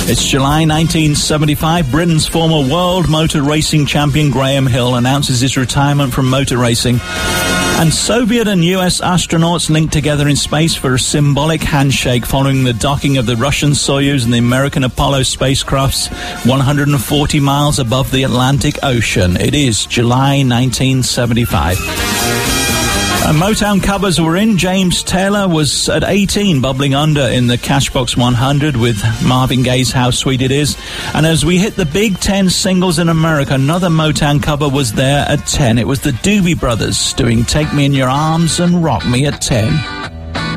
It's July 1975. Britain's former world motor racing champion Graham Hill announces his retirement from motor racing. And Soviet and US astronauts linked together in space for a symbolic handshake following the docking of the Russian Soyuz and the American Apollo spacecrafts 140 miles above the Atlantic Ocean. It is July 1975. Motown covers were in. James Taylor was at 18, bubbling under in the Cashbox 100 with Marvin Gaye's How Sweet It Is. And as we hit the Big 10 singles in America, another Motown cover was there at 10. It was the Doobie Brothers doing Take Me in Your Arms and Rock Me at 10.